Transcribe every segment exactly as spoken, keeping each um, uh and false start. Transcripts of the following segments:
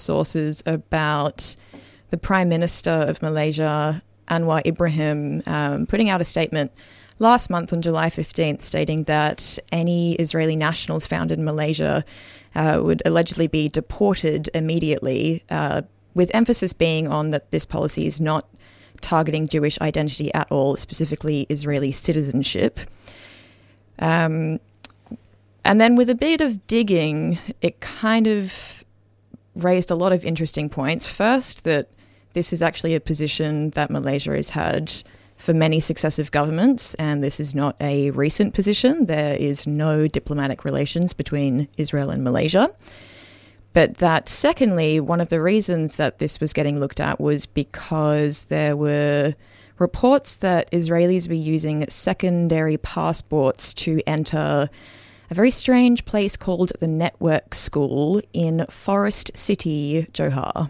sources about the Prime Minister of Malaysia, Anwar Ibrahim, um, putting out a statement last month on July fifteenth stating that any Israeli nationals found in Malaysia uh, would allegedly be deported immediately, uh, with emphasis being on that this policy is not targeting Jewish identity at all, specifically Israeli citizenship. Um, and then with a bit of digging, it kind of raised a lot of interesting points. First, that this is actually a position that Malaysia has had for many successive governments, and this is not a recent position. There is no diplomatic relations between Israel and Malaysia. But that, secondly, one of the reasons that this was getting looked at was because there were reports that Israelis were using secondary passports to enter a very strange place called the Network School in Forest City, Johor.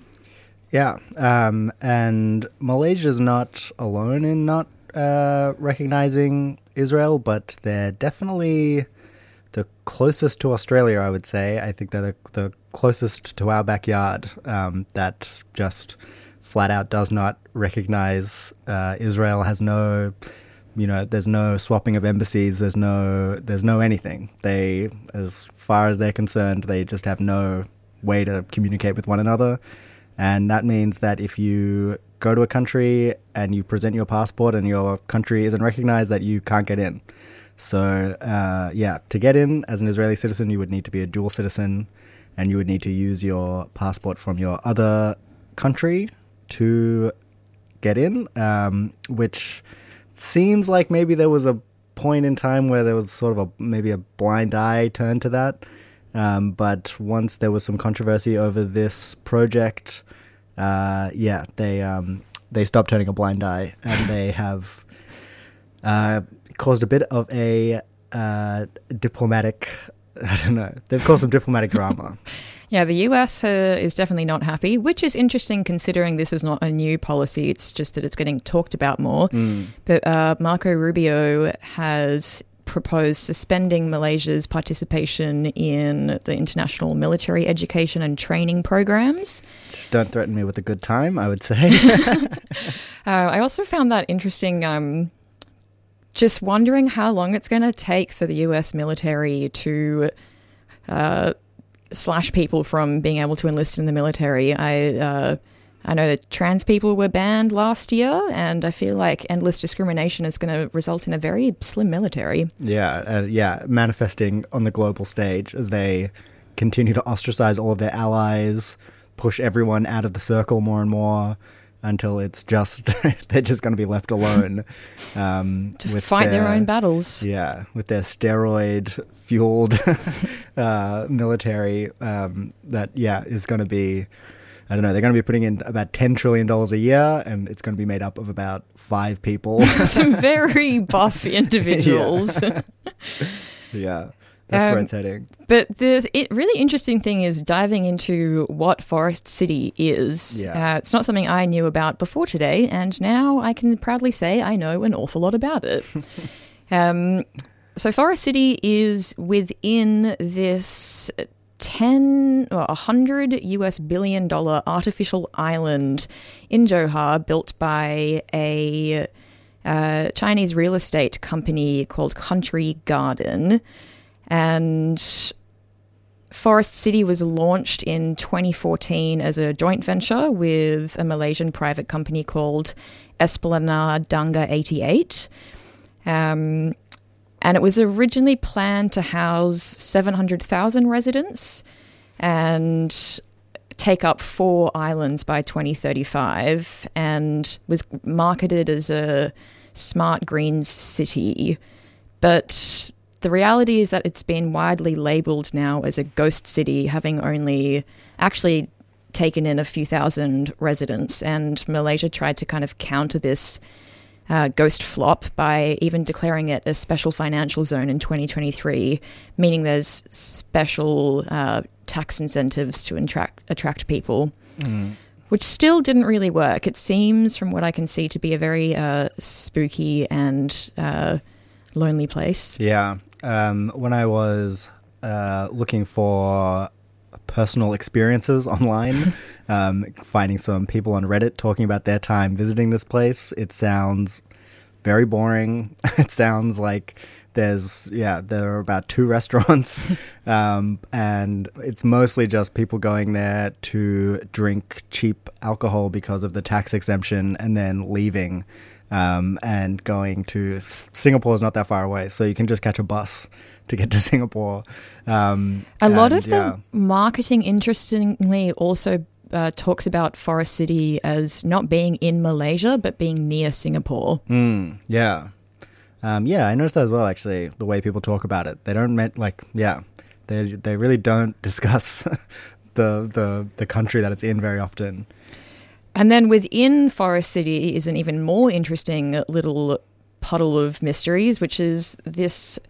Yeah, um, and Malaysia's not alone in not uh, recognizing Israel, but they're definitely the closest to Australia, I would say. I think they're the, the closest to our backyard um, that just flat out does not recognize uh, Israel. Has no, you know, there's no swapping of embassies. There's no, there's no anything. They, as far as they're concerned, they just have no way to communicate with one another. And that means that if you go to a country and you present your passport and your country isn't recognized, that you can't get in. So, uh, yeah, to get in as an Israeli citizen, you would need to be a dual citizen, and you would need to use your passport from your other country to get in, um, which seems like maybe there was a point in time where there was sort of a maybe a blind eye turned to that. Um, but once there was some controversy over this project, uh, yeah, they um, they stopped turning a blind eye, and they have uh, caused a bit of a uh, diplomatic, I don't know, they've caused some diplomatic drama. Yeah, the U S uh, is definitely not happy, which is interesting considering this is not a new policy. It's just that it's getting talked about more. Mm. But uh, Marco Rubio has proposed suspending Malaysia's participation in the international military education and training programs. Just don't threaten me with a good time, I would say. uh, I also found that interesting, um, just wondering how long it's going to take for the U S military to uh, slash people from being able to enlist in the military. I uh, I know that trans people were banned last year, and I feel like endless discrimination is going to result in a very slim military. Yeah, uh, yeah, manifesting on the global stage as they continue to ostracize all of their allies, push everyone out of the circle more and more, until it's just, they're just going to be left alone. Um, to with fight their, their own battles. Yeah, with their steroid-fueled uh, military um, that, yeah, is going to be, I don't know, they're going to be putting in about ten trillion dollars a year, and it's going to be made up of about five people. Some very buff individuals. Yeah. Yeah. That's um, where it's heading. But the it, really interesting thing is diving into what Forest City is. Yeah. Uh, it's not something I knew about before today, and now I can proudly say I know an awful lot about it. um, so Forest City is within this ten or one hundred U S billion dollar artificial island in Johor built by a uh, Chinese real estate company called Country Garden. And Forest City was launched in twenty fourteen as a joint venture with a Malaysian private company called Esplanade Danga eighty-eight. Um, and it was originally planned to house seven hundred thousand residents and take up four islands by twenty thirty-five, and was marketed as a smart green city. But the reality is that it's been widely labelled now as a ghost city, having only actually taken in a few thousand residents. And Malaysia tried to kind of counter this uh, ghost flop by even declaring it a special financial zone in twenty twenty-three, meaning there's special uh, tax incentives to attract, attract people, mm. which still didn't really work. It seems, from what I can see, to be a very uh, spooky and uh, lonely place. Yeah. Um, when I was uh, looking for personal experiences online, um, finding some people on Reddit talking about their time visiting this place. It sounds very boring. It sounds like there's, yeah, there are about two restaurants, um, and it's mostly just people going there to drink cheap alcohol because of the tax exemption and then leaving. Um, and going to Singapore is not that far away, so you can just catch a bus to get to Singapore. Um, a lot and, of yeah. the marketing, interestingly, also uh, talks about Forest City as not being in Malaysia, but being near Singapore. Mm, yeah. Um, yeah, I noticed that as well, actually, the way people talk about it. They don't, met, like, yeah, they they really don't discuss the, the, the country that it's in very often. And then within Forest City is an even more interesting little puddle of mysteries, which is this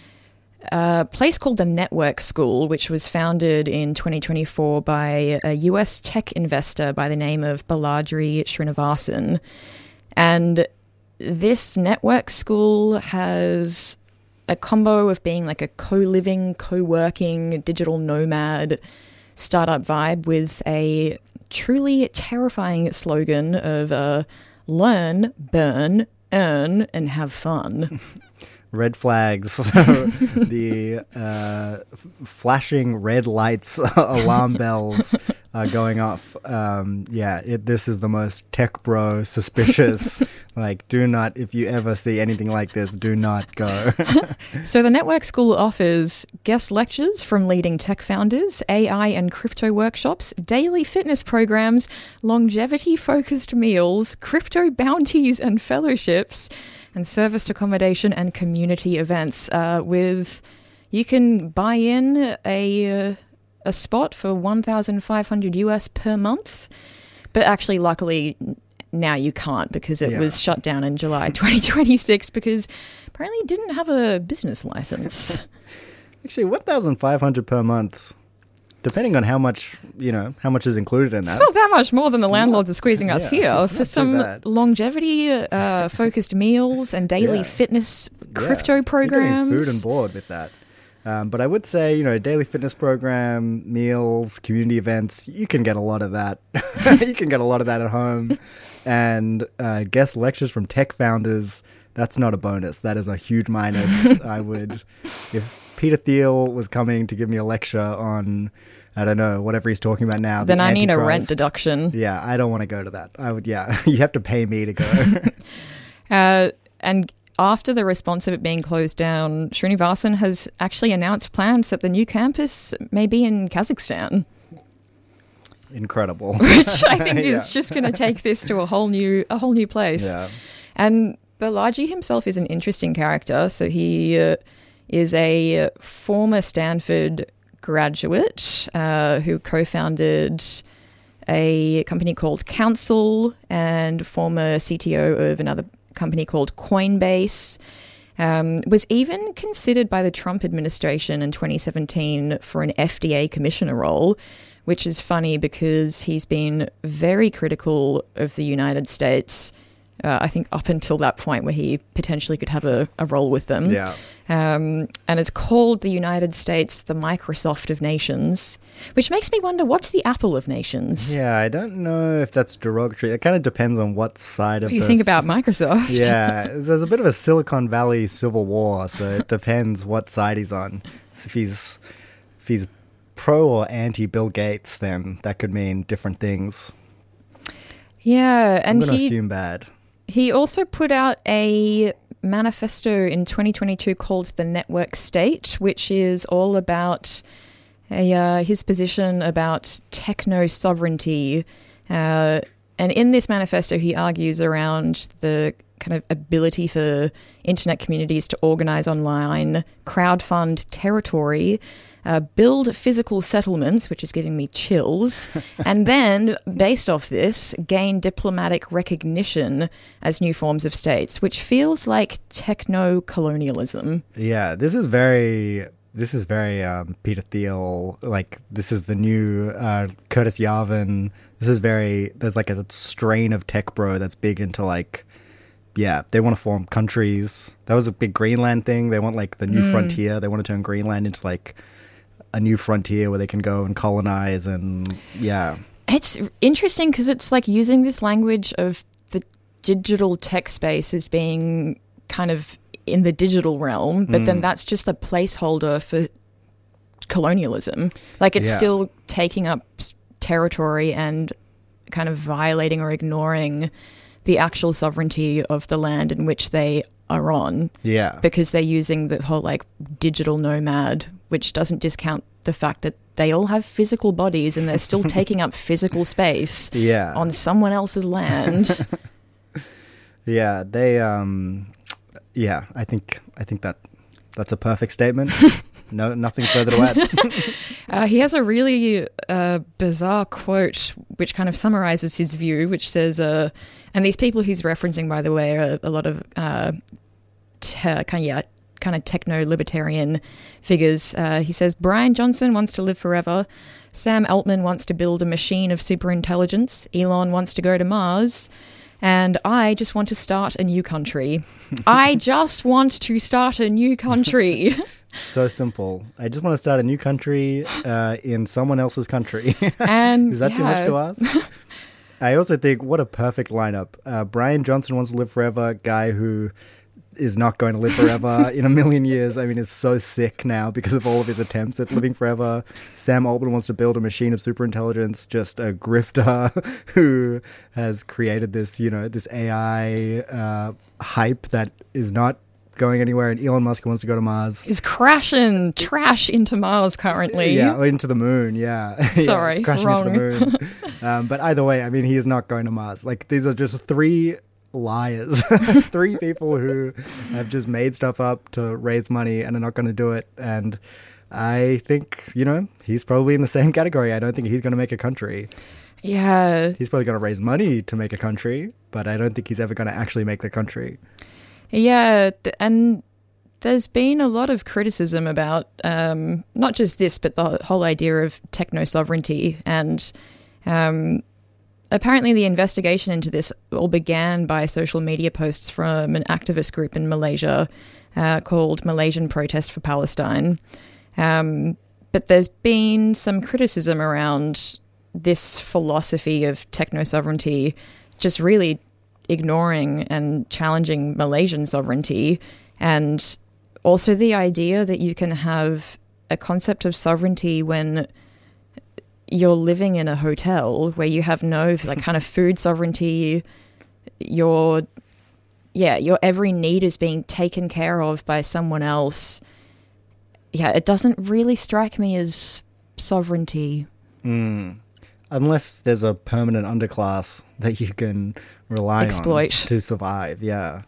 uh, place called the Network School, which was founded in twenty twenty-four by a U S tech investor by the name of Balaji Srinivasan. And this Network School has a combo of being like a co-living, co-working, digital nomad startup vibe with a truly terrifying slogan of uh, learn, burn, earn, and have fun. Red flags, the uh, f- flashing red lights, alarm bells are going off. Um, yeah, it, this is the most tech bro suspicious. Like, do not, if you ever see anything like this, do not go. So the Network School offers guest lectures from leading tech founders, A I and crypto workshops, daily fitness programs, longevity-focused meals, crypto bounties and fellowships, and serviced accommodation and community events. Uh, with you can buy in a uh, a spot for one thousand five hundred U S per month, but actually, luckily, now you can't because it Yeah. was shut down in July twenty twenty-six because apparently it didn't have a business license. Actually, one thousand five hundred per month, depending on how much, you know, how much is included in that. It's not that much more than the landlords are squeezing us Yeah, here it's for not too some bad. longevity-focused meals and daily Yeah. fitness crypto You're getting programs. food and board with that. Um, but I would say, you know, daily fitness program, meals, community events, you can get a lot of that. You can get a lot of that at home. And uh, guest lectures from tech founders, that's not a bonus. That is a huge minus. I would, if Peter Thiel was coming to give me a lecture on, I don't know, whatever he's talking about now. Then the I need a Antichrist, rent deduction. Yeah, I don't want to go to that. I would, yeah, you have to pay me to go. Uh, and after the response of it being closed down, Srinivasan has actually announced plans that the new campus may be in Kazakhstan, Incredible. which I think Yeah. is just going to take this to a whole new a whole new place. Yeah. And Balaji himself is an interesting character. So he uh, is a former Stanford graduate uh, who co-founded a company called Council and former C T O of another company called Coinbase. Um, was even considered by the Trump administration in twenty seventeen for an F D A commissioner role, which is funny because he's been very critical of the United States, uh, I think up until that point where he potentially could have a, a role with them. Yeah. Um, and it's called the United States the Microsoft of Nations, which makes me wonder, what's the Apple of Nations? Yeah, I don't know if that's derogatory. It kind of depends on what side of What do you the think about Microsoft? Yeah, there's a bit of a Silicon Valley civil war, so it depends what side he's on. So if he's if he's pro or anti Bill Gates, then that could mean different things. Yeah, I'm and going to he assume bad. he also put out a manifesto in twenty twenty-two called The Network State, which is all about a, uh, his position about techno sovereignty. Uh, and in this manifesto, he argues around the kind of ability for internet communities to organize online, crowdfund territory, uh, build physical settlements, which is giving me chills, and then, based off this, gain diplomatic recognition as new forms of states, which feels like techno-colonialism. Yeah, this is very... This is very um, Peter Thiel, like, this is the new uh, Curtis Yarvin. This is very, there's like a strain of tech bro that's big into like, yeah, they want to form countries. That was a big Greenland thing. They want like the new Mm. frontier. They want to turn Greenland into like a new frontier where they can go and colonize and yeah. It's interesting because it's like using this language of the digital tech space as being kind of in the digital realm, but mm. then that's just a placeholder for colonialism. Like it's yeah. still taking up territory and kind of violating or ignoring the actual sovereignty of the land in which they are on. Yeah. Because they're using the whole like digital nomad, which doesn't discount the fact that they all have physical bodies and they're still taking up physical space yeah. on someone else's land. yeah, they um yeah, I think I think that that's a perfect statement. No, nothing further to add. uh, he has a really uh, bizarre quote which kind of summarizes his view, which says, uh, and these people he's referencing, by the way, are a lot of uh, te- kind of, yeah, kind of techno-libertarian figures. Uh, he says, Brian Johnson wants to live forever. Sam Altman wants to build a machine of superintelligence. Elon wants to go to Mars. And I just want to start a new country. I just want to start a new country. So simple. I just want to start a new country uh, in someone else's country. And is that yeah. too much to ask? I also think what a perfect lineup. Uh, Brian Johnson wants to live forever. Guy who is not going to live forever in a million years. I mean, is so sick now because of all of his attempts at living forever. Sam Altman wants to build a machine of superintelligence. Just a grifter who has created this, you know, this A I uh, hype that is not going anywhere, and Elon Musk wants to go to Mars. Is crashing trash into Mars currently. Yeah, or into the moon, yeah. Sorry, yeah, it's crashing wrong. into the moon. um, but either way, I mean, he is not going to Mars. Like, these are just three liars. Three people who have just made stuff up to raise money and are not going to do it. And I think, you know, he's probably in the same category. I don't think he's going to make a country. Yeah. He's probably going to raise money to make a country, but I don't think he's ever going to actually make the country. Yeah, th- and there's been a lot of criticism about um, not just this, but the whole idea of techno-sovereignty. And um, apparently the investigation into this all began by social media posts from an activist group in Malaysia uh, called Malaysian Protest for Palestine. Um, but there's been some criticism around this philosophy of techno-sovereignty just really ignoring and challenging Malaysian sovereignty, and also the idea that you can have a concept of sovereignty when you're living in a hotel where you have no like kind of food sovereignty. Your yeah, your every need is being taken care of by someone else. Yeah, it doesn't really strike me as sovereignty. Mm. Unless there's a permanent underclass that you can rely Exploit. on to survive, yeah.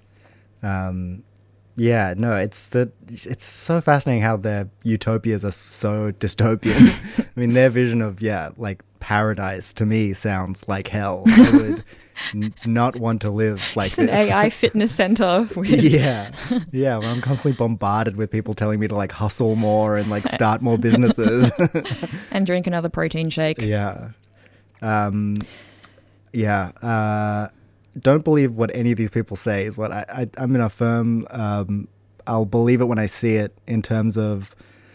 Um, yeah, no, it's the it's so fascinating how their utopias are so dystopian. I mean, their vision of, yeah, like paradise to me sounds like hell. I would n- not want to live like Just this. an A I fitness center. With yeah, yeah, where I'm constantly bombarded with people telling me to like hustle more and like start more businesses. And drink another protein shake. Yeah. Um, yeah. Uh, don't believe what any of these people say is what I, I, I'm in a firm, um, I'll believe it when I see it in terms of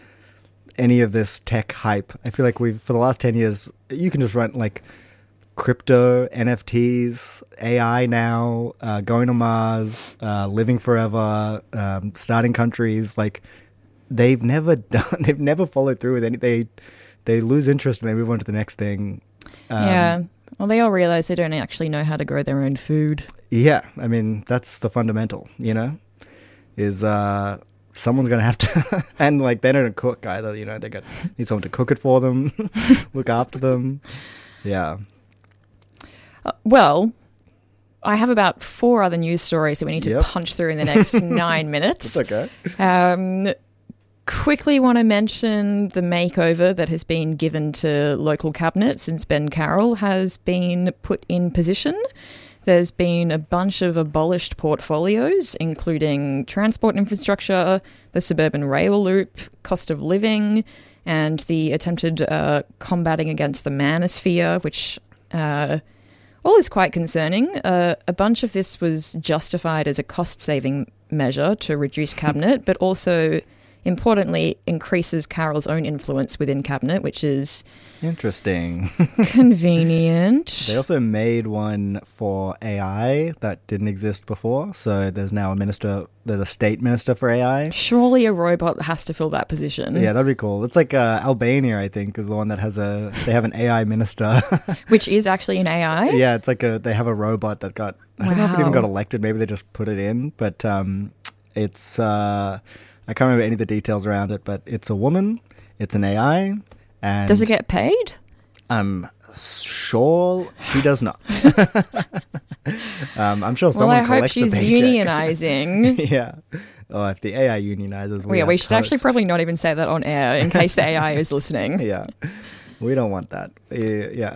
any of this tech hype. I feel like we've, for the last ten years, you can just run like crypto, N F Ts, A I now, uh, going to Mars, uh, living forever, um, starting countries. Like they've never done, they've never followed through with any, they, they lose interest and they move on to the next thing. Um, yeah. Well, they all realize they don't actually know how to grow their own food. Yeah. I mean, that's the fundamental, you know, is uh, someone's going to have to, and like they don't cook either, you know, they got need someone to cook it for them, look after them. Yeah. Uh, well, I have about four other news stories that we need to Yep. punch through in the next nine minutes. It's okay. Um, quickly want to mention the makeover that has been given to local cabinet since Ben Carroll has been put in position. There's been a bunch of abolished portfolios, including transport infrastructure, the suburban rail loop, cost of living, and the attempted uh, combating against the manosphere, which uh, all is quite concerning. Uh, a bunch of this was justified as a cost-saving measure to reduce cabinet, but also importantly, increases Carroll's own influence within cabinet, which is Interesting. convenient. They also made one for A I that didn't exist before. So there's now a minister, there's a state minister for A I. Surely a robot has to fill that position. Yeah, that'd be cool. It's like uh, Albania, I think, is the one that has a, they have an A I minister. Which is actually an A I? Yeah, it's like a, they have a robot that got, I don't know if it Wow. even got elected. Maybe they just put it in. But um, it's, uh, I can't remember any of the details around it, but it's a woman, it's an A I. And Does it get paid? I'm sure he does not. um, I'm sure Well, someone I hope collects she's the paycheck. unionizing. Yeah. Oh, if the A I unionizes, we yeah, are we should actually toast. probably not even say that on air in case the A I is listening. Yeah. We don't want that. Yeah.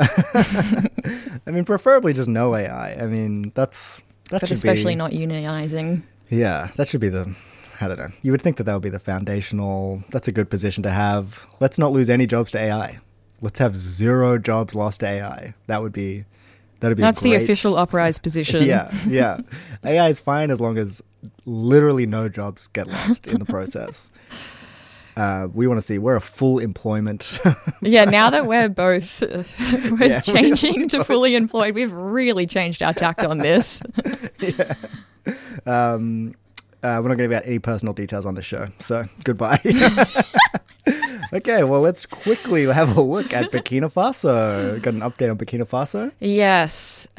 I mean, preferably just no A I. I mean, that's that But should especially be, not unionizing. Yeah, that should be the. I don't know. You would think that that would be the foundational. That's a good position to have. Let's not lose any jobs to A I. Let's have zero jobs lost to A I. That would be. That would be. That's the great. official uprise position. Yeah, yeah. A I is fine as long as literally no jobs get lost in the process. Uh, we want to see we're a full employment. Yeah, now that we're both uh, we're Yeah, changing to fully employed, we've really changed our tact on this. Yeah. Um, uh, we're not going to get any personal details on this show, so goodbye. Okay, well, let's quickly have a look at Burkina Faso. Got an update on Burkina Faso? Yes.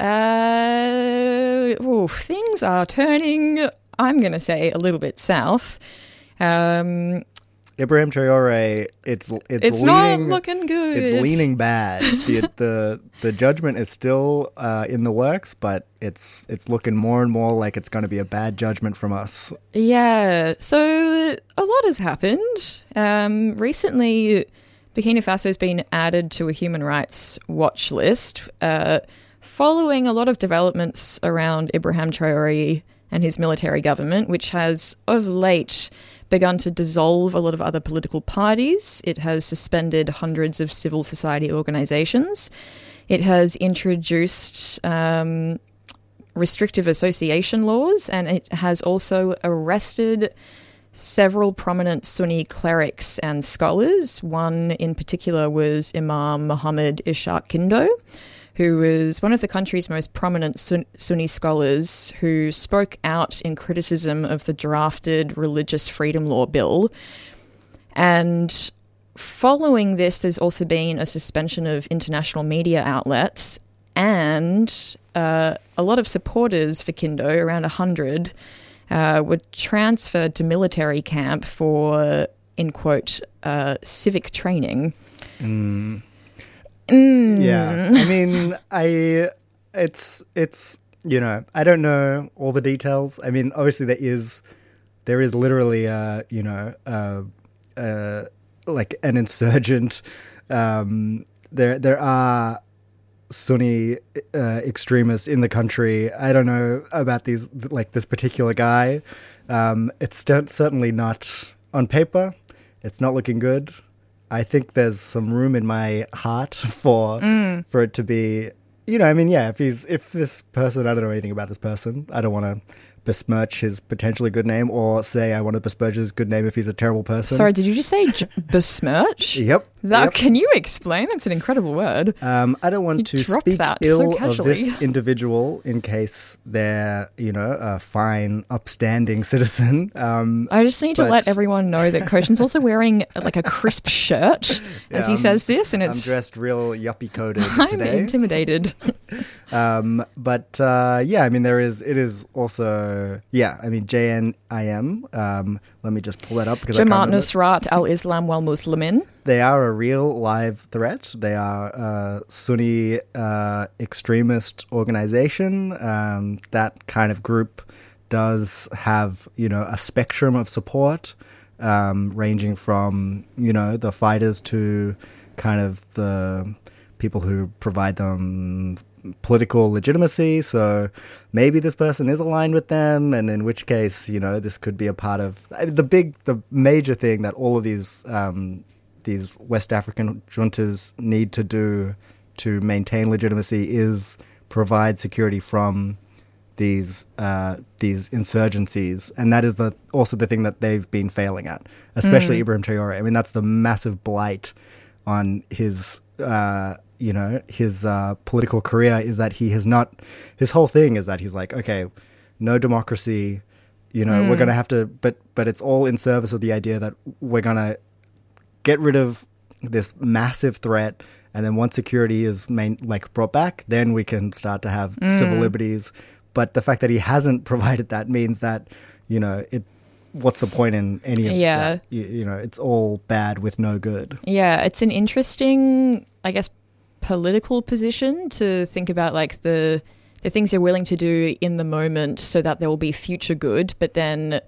Uh, oof, things are turning, I'm going to say, a little bit south. Um, Ibrahim Traore, it's it's, it's leaning, not looking good. It's leaning bad. the the The judgment is still uh, in the works, but it's it's looking more and more like it's going to be a bad judgment from us. Yeah, so a lot has happened. Um, recently, Burkina Faso has been added to a human rights watch list uh, following a lot of developments around Ibrahim Traore and his military government, which has of late begun to dissolve a lot of other political parties. It has suspended hundreds of civil society organizations. It has introduced um, restrictive association laws, and it has also arrested several prominent Sunni clerics and scholars. One in particular was Imam Muhammad Ishaq Kindo, who was one of the country's most prominent Sun- Sunni scholars who spoke out in criticism of the drafted Religious Freedom Law bill. And following this, there's also been a suspension of international media outlets, and uh, a lot of supporters for Kindo, around one hundred, uh, were transferred to military camp for, in quote, uh, civic training. Mm. Mm. Yeah, I mean, I it's it's you know I don't know all the details. I mean, obviously there is there is literally uh you know uh, uh like an insurgent. Um, there there are Sunni uh, extremists in the country. I don't know about these like this particular guy. Um, it's don't, certainly not on paper. It's not looking good. I think there's some room in my heart for Mm. for it to be, you know, I mean, yeah, if he's if this person, I don't know anything about this person. I don't want to besmirch his potentially good name or say I want to besmirch his good name if he's a terrible person. Sorry, did you just say j- besmirch? Yep. That, yep. Can you explain? That's an incredible word. Um, I don't want You to dropped speak that so ill of casually. this individual in case they're, you know, a fine, upstanding citizen. Um, I just need to but- let everyone know that Koshin's also wearing like a crisp shirt as he I'm- says this, and I'm it's dressed real yuppie coded I'm today. intimidated. Um, but uh, yeah, I mean, there is. It is also. Yeah, I mean, J N I M. Um, let me just pull that up because I can't Jamaat remember. Nusrat al-Islam wal-Muslimin. They are a real live threat. They are a Sunni uh, extremist organization. Um, that kind of group does have, you know, a spectrum of support, um, ranging from, you know, the fighters to kind of the people who provide them political legitimacy. So maybe this person is aligned with them, and in which case, you know, this could be a part of I mean, the big, the major thing that all of these um, these West African juntas need to do to maintain legitimacy is provide security from these uh, these insurgencies, and that is the also the thing that they've been failing at, especially mm. Ibrahim Traore. I mean, that's the massive blight on his uh, you know his uh, political career, is that he has not. His whole thing is that he's like, okay, no democracy, you know, mm. we're gonna have to, but but it's all in service of the idea that we're gonna get rid of this massive threat. And then once security is main, like brought back, then we can start to have mm. civil liberties. But the fact that he hasn't provided that means that, you know, it. What's the point in any of yeah. that? You, you know, it's all bad with no good. Yeah, it's an interesting, I guess, political position to think about, like the the things you're willing to do in the moment so that there will be future good, but then.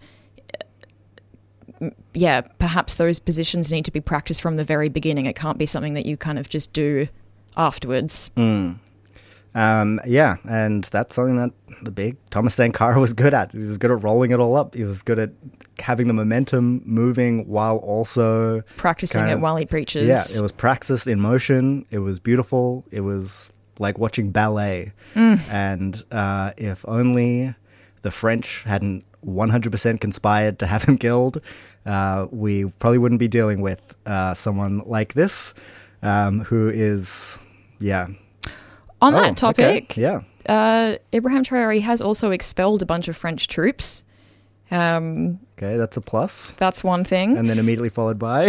Yeah, perhaps those positions need to be practiced from the very beginning. It can't be something that you kind of just do afterwards. Mm. Um, yeah, and that's something that the big Thomas Sankara was good at. He was good at rolling it all up. He was good at having the momentum moving while also... practicing kind it of, while he preaches. Yeah, it was praxis in motion. It was beautiful. It was like watching ballet. Mm. And uh, if only the French hadn't one hundred percent conspired to have him killed, uh, we probably wouldn't be dealing with uh, someone like this, um, who is, yeah. On oh, that topic, okay. yeah. uh, Ibrahim Traore has also expelled a bunch of French troops. Um, okay, that's a plus. That's one thing. And then immediately followed by?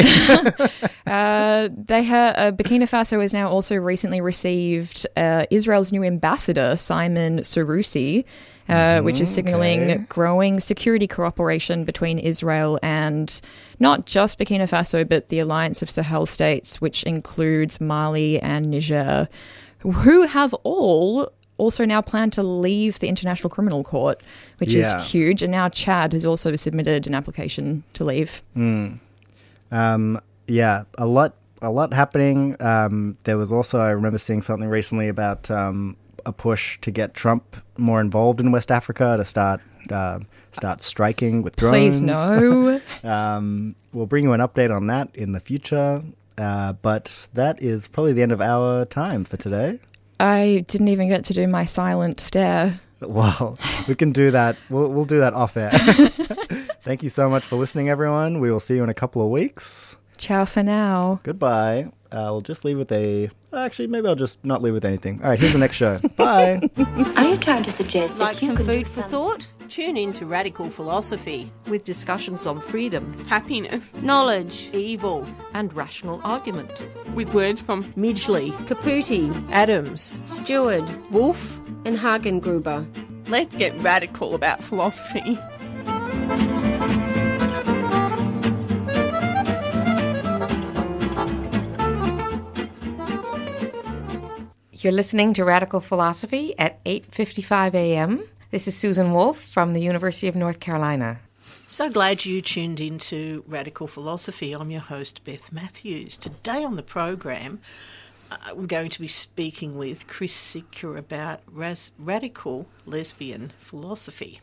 uh, they ha- uh, Burkina Faso has now also recently received uh, Israel's new ambassador, Simon Seroussi, uh, mm, which is signalling okay. growing security cooperation between Israel and not just Burkina Faso, but the Alliance of Sahel states, which includes Mali and Niger, who have all also now plan to leave the International Criminal Court, which yeah. is huge. And now Chad has also submitted an application to leave. Mm. Um, yeah, a lot a lot happening. Um, there was also, I remember seeing something recently about um, a push to get Trump more involved in West Africa, to start uh, start striking with drones. Please no. um, we'll bring you an update on that in the future. Uh, but that is probably the end of our time for today. I didn't even get to do my silent stare. Well, we can do that. We'll we'll do that off air. Thank you so much for listening, everyone. We will see you in a couple of weeks. Ciao for now. Goodbye. Uh, we'll just leave with a... Actually, maybe I'll just not leave with anything. All right, here's the next show. Bye. Are you trying to suggest like that you some can food for thought? Tune in to Radical Philosophy with discussions on freedom, happiness, knowledge, evil, and rational argument. with words from Midgley, Caputi, Adams, Stewart, Wolf. and Hagengruber? Let's get radical about philosophy. You're listening to Radical Philosophy at eight fifty-five a.m. This is Susan Wolf from the University of North Carolina. So glad you tuned into Radical Philosophy. I'm your host, Beth Matthews. Today on the program, uh, I'm going to be speaking with Chris Sitka about ras- radical lesbian philosophy.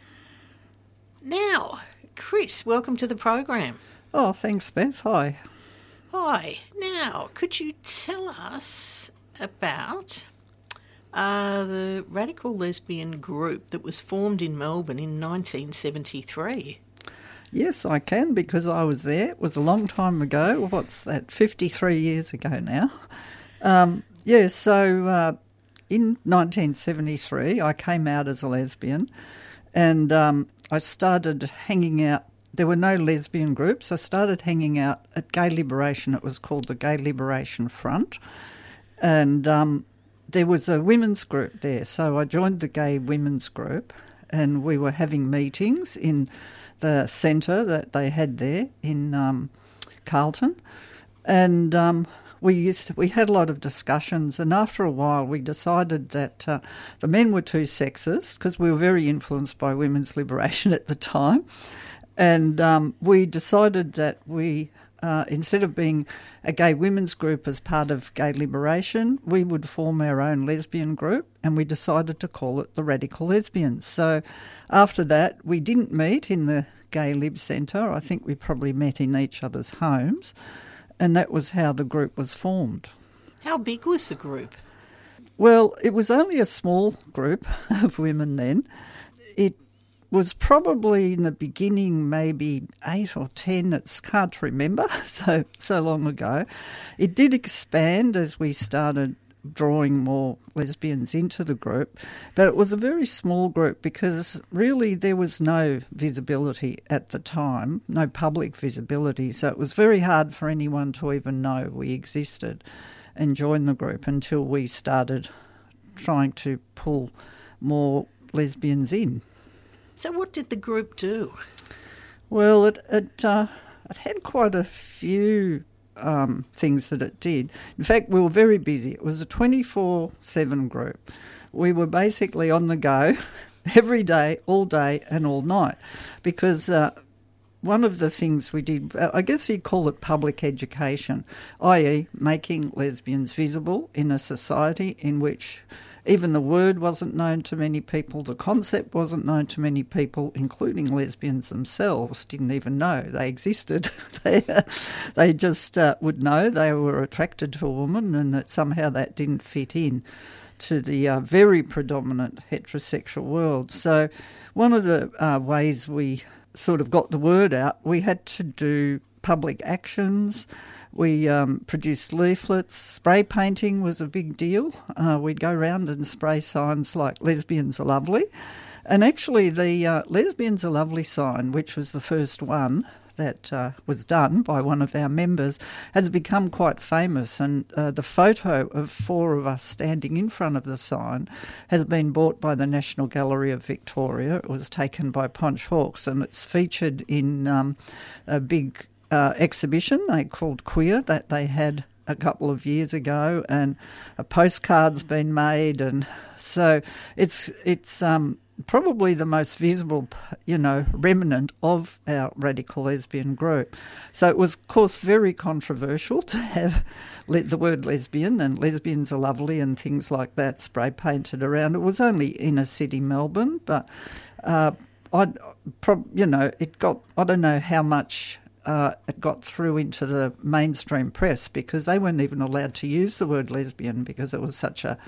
Now, Chris, welcome to the program. Oh, thanks, Beth. Hi. Hi. Now, could you tell us about uh, the radical lesbian group that was formed in Melbourne in nineteen seventy-three? Yes, I can, because I was there. It was a long time ago. What's that, fifty-three years ago now? Um, yeah, so uh, in nineteen seventy-three, I came out as a lesbian, and um, I started hanging out. There were no lesbian groups. I started hanging out at Gay Liberation. It was called the Gay Liberation Front. And um, there was a women's group there. So I joined the gay women's group, and we were having meetings in the centre that they had there in um, Carlton. And um, we used to, we had a lot of discussions, and after a while we decided that uh, the men were too sexist, because we were very influenced by women's liberation at the time. And um, we decided that we... Uh, instead of being a gay women's group as part of Gay Liberation, we would form our own lesbian group, and we decided to call it the Radical Lesbians. So after that, we didn't meet in the Gay Lib Centre. I think we probably met in each other's homes, and that was how the group was formed. How big was the group? Well, it was only a small group of women then. It was probably in the beginning maybe eight or ten, it's hard to remember, so so long ago. It did expand as we started drawing more lesbians into the group, but it was a very small group because really there was no visibility at the time, no public visibility, so it was very hard for anyone to even know we existed and join the group until we started trying to pull more lesbians in. So what did the group do? Well, it it, uh, it had quite a few um, things that it did. In fact, we were very busy. It was a twenty-four seven group. We were basically on the go every day, all day and all night, because uh, one of the things we did, I guess you'd call it public education, that is making lesbians visible in a society in which even the word wasn't known to many people, the concept wasn't known to many people, including lesbians themselves, didn't even know they existed. they, uh, they just uh, would know they were attracted to a woman and that somehow that didn't fit in to the uh, very predominant heterosexual world. So one of the uh, ways we sort of got the word out, we had to do public actions. We um, produced leaflets. Spray painting was a big deal. Uh, we'd go around and spray signs like lesbians are lovely. And actually the uh, lesbians are lovely sign, which was the first one that uh, was done by one of our members, has become quite famous. And uh, the photo of four of us standing in front of the sign has been bought by the National Gallery of Victoria. It was taken by Ponch Hawks and it's featured in um, a big Uh, exhibition they called Queer that they had a couple of years ago, and a postcard's been made, and so it's it's um, probably the most visible, you know, remnant of our radical lesbian group. So it was, of course, very controversial to have le- the word lesbian and lesbians are lovely and things like that spray painted around. It was only inner city Melbourne, but uh, I, you know, it got I don't know how much. Uh, it got through into the mainstream press because they weren't even allowed to use the word lesbian because it was such a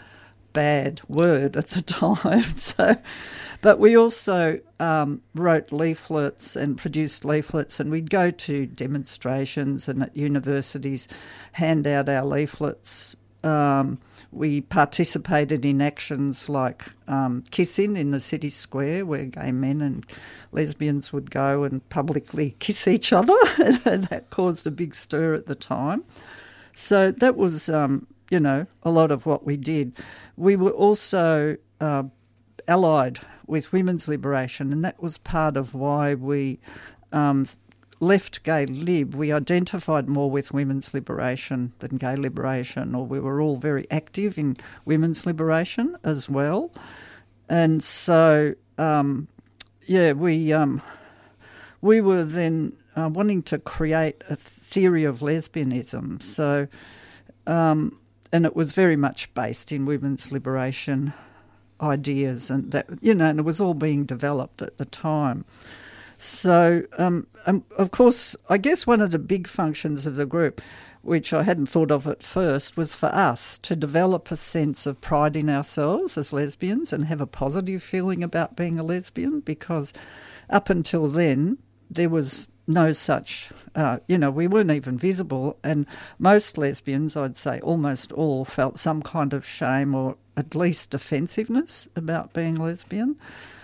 bad word at the time. So, but we also um, wrote leaflets and produced leaflets, and we'd go to demonstrations and at universities hand out our leaflets. Um, we participated in actions like um, kissing in the city square, where gay men and lesbians would go and publicly kiss each other. And that caused a big stir at the time. So that was, um, you know, a lot of what we did. We were also uh, allied with women's liberation, and that was part of why we um, left Gay Lib. We identified more with women's liberation than gay liberation, or we were all very active in women's liberation as well. And so, um, yeah, we um, we were then uh, wanting to create a theory of lesbianism. So, um, and it was very much based in women's liberation ideas, and that, you know, and it was all being developed at the time. So, um, um, of course, I guess one of the big functions of the group, which I hadn't thought of at first, was for us to develop a sense of pride in ourselves as lesbians and have a positive feeling about being a lesbian, because up until then there was no such, uh, you know, we weren't even visible, and most lesbians, I'd say almost all, felt some kind of shame or at least defensiveness about being lesbian.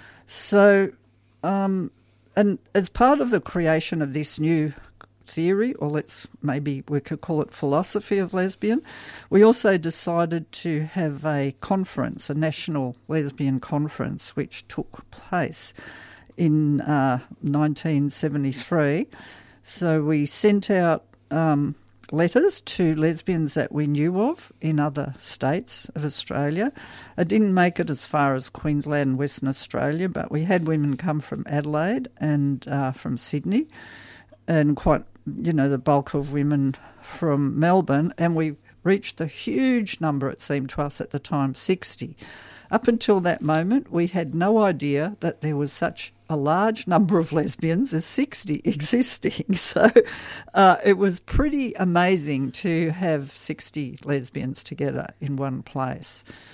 So, um, and as part of the creation of this new theory, or let's maybe we could call it philosophy of lesbian, we also decided to have a conference, a national lesbian conference, which took place in uh, nineteen seventy-three. So we sent out um, letters to lesbians that we knew of in other states of Australia. It didn't make it as far as Queensland and Western Australia, but we had women come from Adelaide and uh, from Sydney, and quite, you know, the bulk of women from Melbourne, and we reached a huge number, it seemed to us at the time, sixty. Up until that moment, we had no idea that there was such a large number of lesbians as sixty existing. So uh, it was pretty amazing to have sixty lesbians together in one place.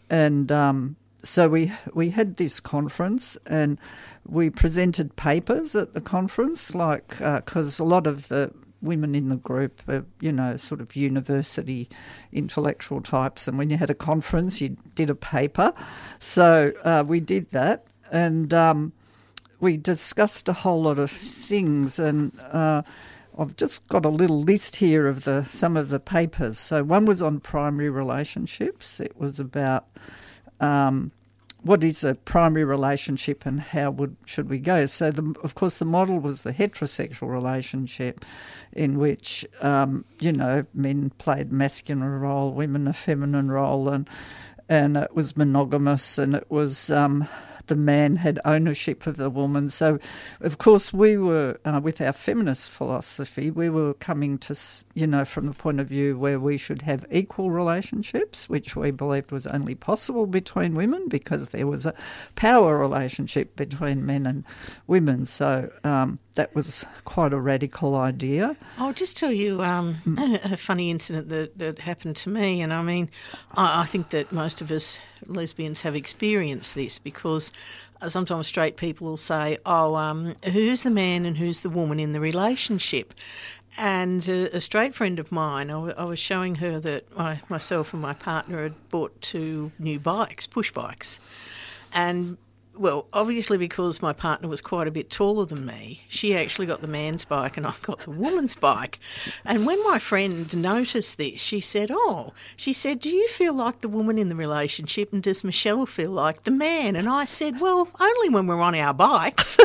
and um, so we we had this conference, and we presented papers at the conference, like because uh, a lot of the women in the group are, you know, sort of university intellectual types, and when you had a conference, you did a paper. So uh, we did that, and um, we discussed a whole lot of things, and uh, I've just got a little list here of the some of the papers. So one was on primary relationships. It was about um, what is a primary relationship and how would should we go. So, the, of course, the model was the heterosexual relationship in which, um, you know, men played masculine role, women a feminine role, and and it was monogamous, and it was um, the man had ownership of the woman. So, of course, we were, uh, with our feminist philosophy, we were coming to, you know, from the point of view where we should have equal relationships, which we believed was only possible between women because there was a power relationship between men and women. So um, that was quite a radical idea. I'll just tell you um, a, a funny incident that, that happened to me, and I mean, I, I think that most of us lesbians have experienced this, because sometimes straight people will say, oh, um, who's the man and who's the woman in the relationship? And a, a straight friend of mine, I, w- I was showing her that I, myself and my partner had bought two new bikes, push bikes. And, well, obviously because my partner was quite a bit taller than me, she actually got the man's bike and I got the woman's bike. And when my friend noticed this, she said, oh, she said, do you feel like the woman in the relationship and does Michelle feel like the man? And I said, well, only when we're on our bikes.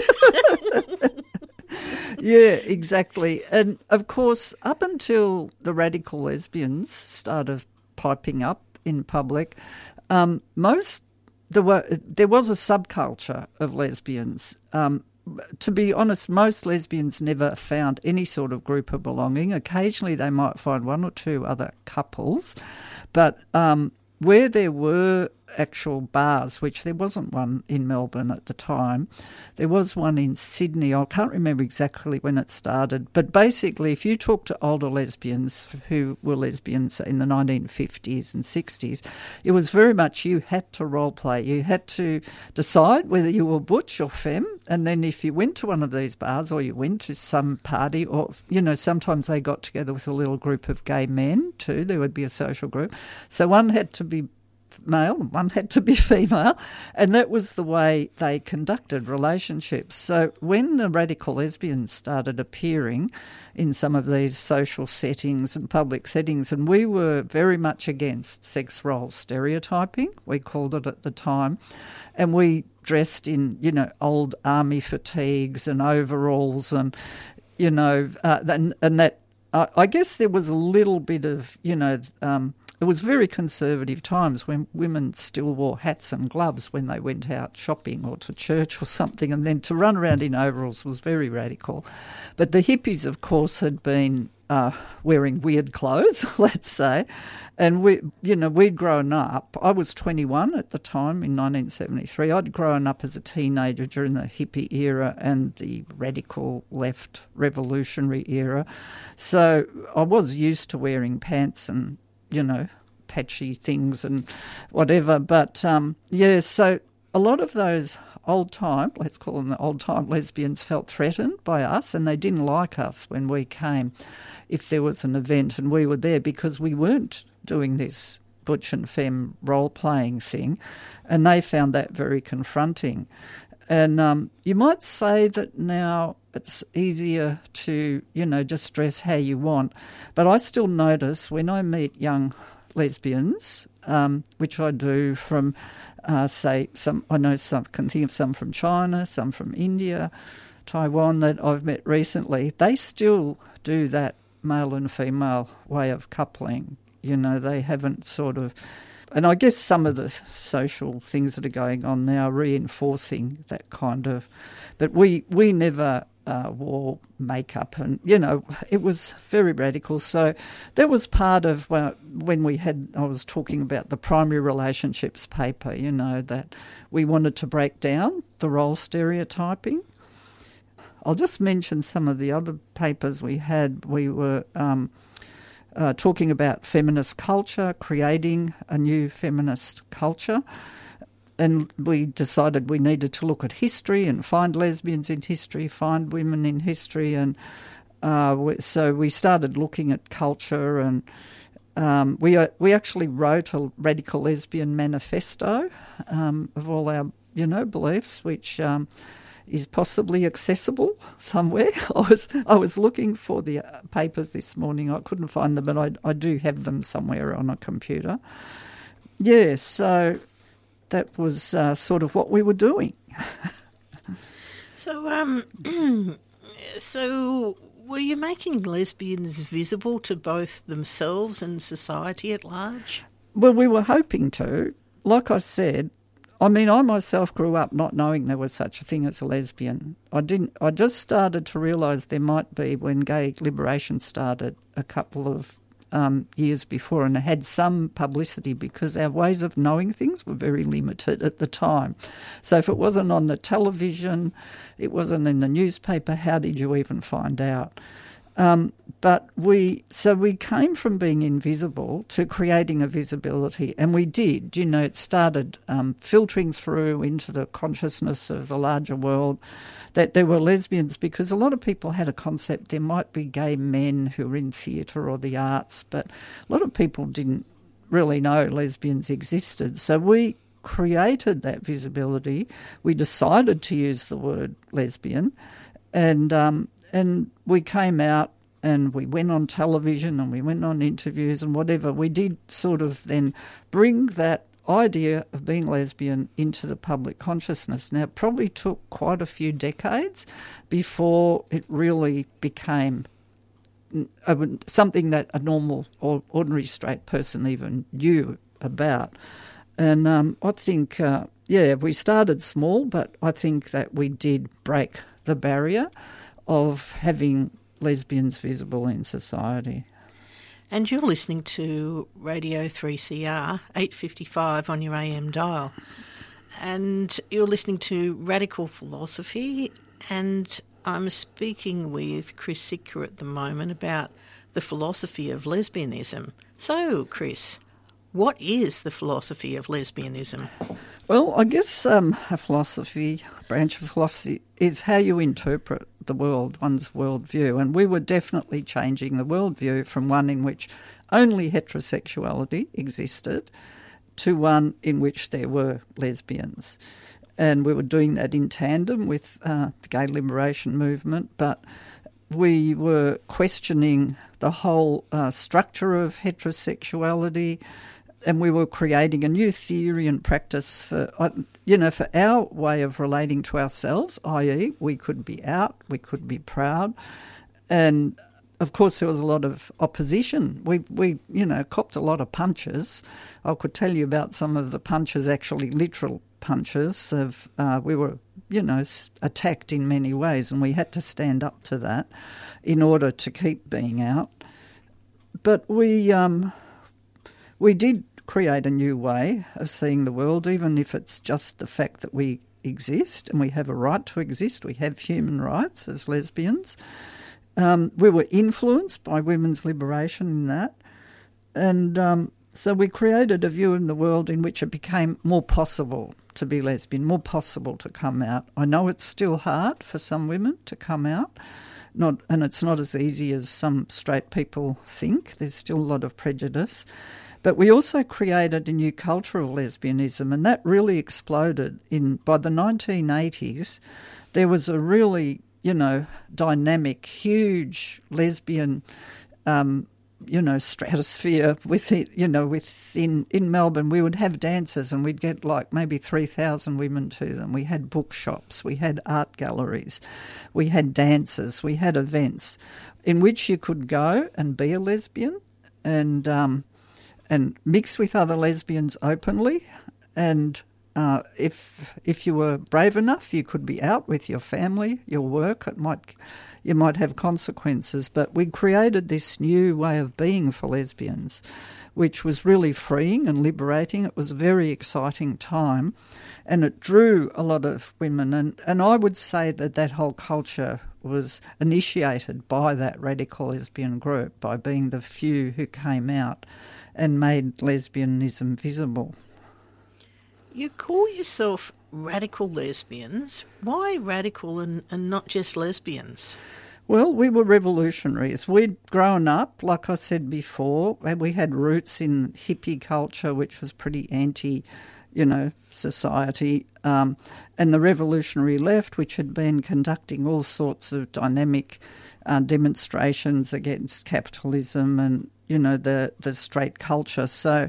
Yeah, exactly. And, of course, up until the radical lesbians started piping up in public, um, most There, were, there was a subculture of lesbians. Um, to be honest, most lesbians never found any sort of group of belonging. Occasionally they might find one or two other couples. But um, where there were actual bars, which there wasn't one in Melbourne at the time, there was one in Sydney. I can't remember exactly when it started. But basically, if you talk to older lesbians who were lesbians in the nineteen fifties and sixties, it was very much you had to role play. You had to decide whether you were butch or femme. And then if you went to one of these bars or you went to some party, or, you know, sometimes they got together with a little group of gay men too. There would be a social group. So one had to be male, one had to be female, and that was the way they conducted relationships. So when the radical lesbians started appearing in some of these social settings and public settings, and we were very much against sex role stereotyping, we called it at the time, and we dressed in, you know, old army fatigues and overalls and, you know, uh, and, and that, uh, I guess there was a little bit of, you know, um, it was very conservative times when women still wore hats and gloves when they went out shopping or to church or something, and then to run around in overalls was very radical. But the hippies, of course, had been uh, wearing weird clothes, let's say, and we, you know, we'd grown up. I was twenty-one at the time in nineteen seventy-three. I'd grown up as a teenager during the hippie era and the radical left revolutionary era, so I was used to wearing pants and, you know, patchy things and whatever. But, um, yeah, so a lot of those old-time, let's call them the old-time lesbians, felt threatened by us, and they didn't like us when we came if there was an event and we were there, because we weren't doing this butch and femme role-playing thing, and they found that very confronting. And um, you might say that now it's easier to, you know, just dress how you want. But I still notice when I meet young lesbians, um, which I do from, uh, say, some, I know some, can think of some from China, some from India, Taiwan that I've met recently, they still do that male and female way of coupling. You know, they haven't sort of... And I guess some of the social things that are going on now are reinforcing that kind of... But we, we never uh, wore makeup and, you know, it was very radical. So that was part of well, when we had... I was talking about the primary relationships paper, you know, that we wanted to break down the role stereotyping. I'll just mention some of the other papers we had. We were... Um, uh, talking about feminist culture, creating a new feminist culture. And we decided we needed to look at history and find lesbians in history, find women in history. And uh, we, so we started looking at culture, and um, we uh, we actually wrote a radical lesbian manifesto um, of all our, you know, beliefs, which um, is possibly accessible somewhere. I was I was looking for the papers this morning. I couldn't find them, but I, I do have them somewhere on a computer. Yes, yeah, so that was uh, sort of what we were doing. So, um, so were you making lesbians visible to both themselves and society at large? Well, we were hoping to. Like I said, I mean, I myself grew up not knowing there was such a thing as a lesbian. I didn't. I just started to realise there might be when gay liberation started a couple of um, years before, and it had some publicity because our ways of knowing things were very limited at the time. So if it wasn't on the television, it wasn't in the newspaper, how did you even find out? Um, but we, so we came from being invisible to creating a visibility, and we did. You know, it started um, filtering through into the consciousness of the larger world that there were lesbians, because a lot of people had a concept there might be gay men who were in theatre or the arts, but a lot of people didn't really know lesbians existed. So we created that visibility. We decided to use the word lesbian, and um, and we came out and we went on television and we went on interviews and whatever. We did sort of then bring that idea of being lesbian into the public consciousness. Now, it probably took quite a few decades before it really became something that a normal or ordinary straight person even knew about. And um, I think, uh, yeah, we started small, but I think that we did break the barrier of having lesbians visible in society. And you're listening to Radio three C R, eight fifty-five on your A M dial. And you're listening to Radical Philosophy, and I'm speaking with Chris Sitka at the moment about the philosophy of lesbianism. So, Chris, what is the philosophy of lesbianism? Well, I guess um, a philosophy, a branch of philosophy, is how you interpret the world, one's worldview. And we were definitely changing the worldview from one in which only heterosexuality existed to one in which there were lesbians. And we were doing that in tandem with uh, the gay liberation movement, but we were questioning the whole uh, structure of heterosexuality, and we were creating a new theory and practice for, you know, for our way of relating to ourselves, that is we could be out, we could be proud. And, of course, there was a lot of opposition. We, we you know, copped a lot of punches. I could tell you about some of the punches, actually literal punches. Of uh, we were, you know, attacked in many ways, and we had to stand up to that in order to keep being out. But we um, we did create a new way of seeing the world, even if it's just the fact that we exist and we have a right to exist. We have human rights as lesbians. Um, we were influenced by women's liberation in that. And um, so we created a view in the world in which it became more possible to be lesbian, more possible to come out. I know it's still hard for some women to come out, not, and it's not as easy as some straight people think. There's still a lot of prejudice. But we also created a new culture of lesbianism, and that really exploded in by the nineteen eighties. There was a really, you know, dynamic, huge lesbian, um, you know, stratosphere within, you know, within in Melbourne. We would have dances, and we'd get like maybe three thousand women to them. We had bookshops, we had art galleries, we had dances, we had events in which you could go and be a lesbian, and um, and mix with other lesbians openly, and uh, if if you were brave enough, you could be out with your family, your work. It might you might have consequences, but we created this new way of being for lesbians, which was really freeing and liberating. It was a very exciting time, and it drew a lot of women. And, and I would say that that whole culture was initiated by that radical lesbian group, by being the few who came out and made lesbianism visible. You call yourself radical lesbians. Why radical and, and not just lesbians? Well, we were revolutionaries. We'd grown up, like I said before, and we had roots in hippie culture, which was pretty anti, you know, society, um, and the revolutionary left, which had been conducting all sorts of dynamic uh, demonstrations against capitalism and, you know, the, the straight culture. So,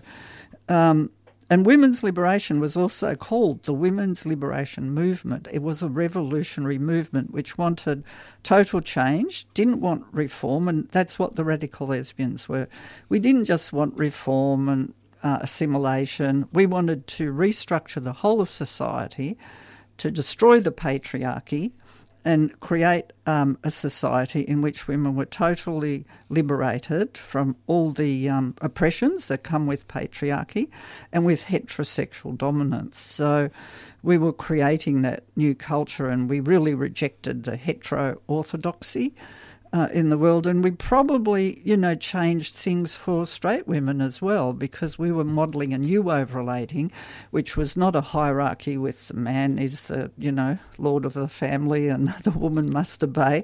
um, and women's liberation was also called the Women's Liberation Movement. It was a revolutionary movement which wanted total change, didn't want reform, and that's what the radical lesbians were. We didn't just want reform and uh, assimilation. We wanted to restructure the whole of society, to destroy the patriarchy, and create um, a society in which women were totally liberated from all the um, oppressions that come with patriarchy and with heterosexual dominance. So we were creating that new culture, and we really rejected the hetero-orthodoxy uh, in the world, and we probably, you know, changed things for straight women as well, because we were modelling a new way of relating, which was not a hierarchy with the man is the, you know, lord of the family and the woman must obey.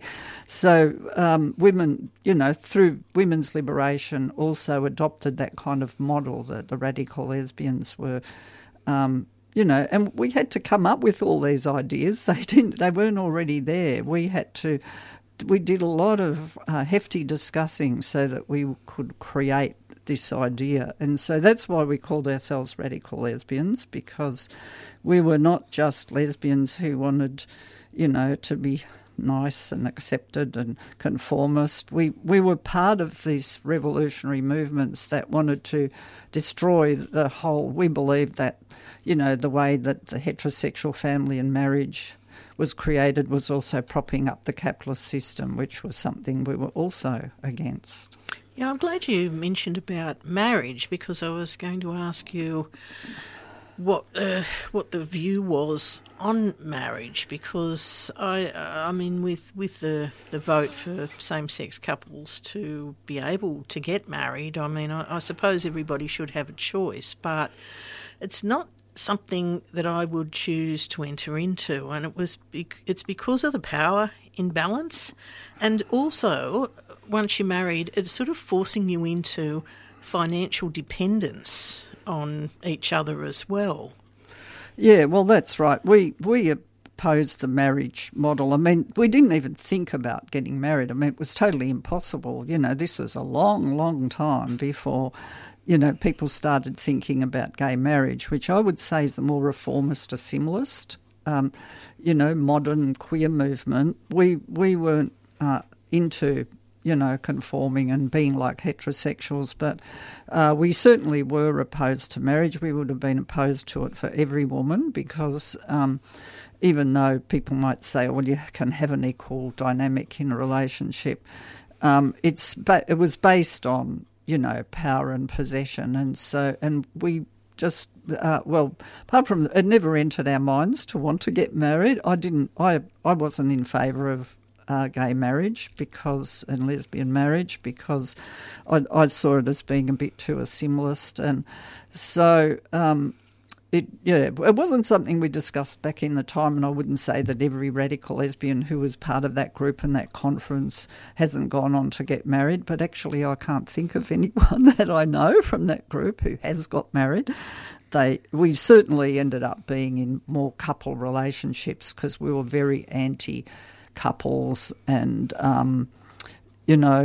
So um, women, you know, through women's liberation also adopted that kind of model that the radical lesbians were um, you know, and we had to come up with all these ideas. They didn't, they weren't already there. We had to We did a lot of uh, hefty discussing so that we could create this idea. And so that's why we called ourselves radical lesbians, because we were not just lesbians who wanted, you know, to be nice and accepted and conformist. We we were part of these revolutionary movements that wanted to destroy the whole, we believed that, you know, the way that the heterosexual family and marriage was created was also propping up the capitalist system, which was something we were also against. Yeah, I'm glad you mentioned about marriage, because I was going to ask you what uh, what the view was on marriage, because I uh, I mean with with the, the vote for same-sex couples to be able to get married, I mean I, I suppose everybody should have a choice, but it's not something that I would choose to enter into, and it was bec- it's because of the power imbalance, and also once you're married, it's sort of forcing you into financial dependence on each other as well. Yeah, well, that's right. We we opposed the marriage model. I mean, we didn't even think about getting married. I mean, it was totally impossible. You know, this was a long, long time before, you know, people started thinking about gay marriage, which I would say is the more reformist, assimilist, um, you know, modern queer movement. We we weren't uh, into, you know, conforming and being like heterosexuals, but uh, we certainly were opposed to marriage. We would have been opposed to it for every woman, because um, even though people might say, well, you can have an equal dynamic in a relationship, um, it's ba- it was based on, you know, power and possession, and so and we just uh, well, apart from it never entered our minds to want to get married. I didn't. I I wasn't in favour of uh, gay marriage because and lesbian marriage because I, I saw it as being a bit too assimilist, and so. Um, It yeah, it wasn't something we discussed back in the time, and I wouldn't say that every radical lesbian who was part of that group and that conference hasn't gone on to get married, but actually I can't think of anyone that I know from that group who has got married. They we certainly ended up being in more couple relationships because we were very anti-couples and, um, you know,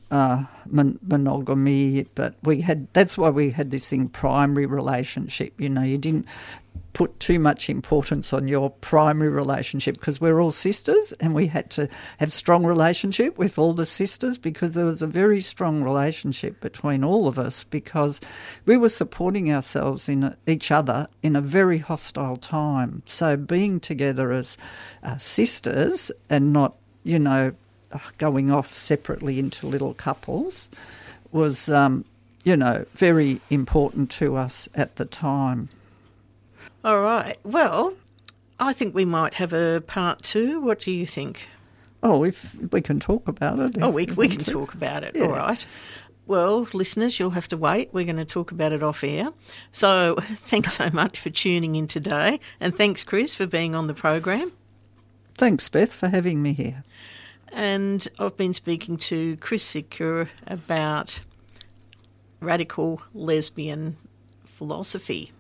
uh, mon- monogamy, but we had that's why we had this thing, primary relationship. You know, you didn't put too much importance on your primary relationship because we're all sisters, and we had to have strong relationship with all the sisters because there was a very strong relationship between all of us because we were supporting ourselves in a, each other in a very hostile time. So being together as uh, sisters and not, you know, going off separately into little couples was, um, you know, very important to us at the time. All right. Well, I think we might have a part two. What do you think? Oh, if we can talk about it. Oh, we, if you we want can to. talk about it. Yeah. All right. Well, listeners, you'll have to wait. We're going to talk about it off air. So thanks so much for tuning in today. And thanks, Chris, for being on the program. Thanks, Beth, for having me here. And I've been speaking to Chris Sicura about radical lesbian philosophy.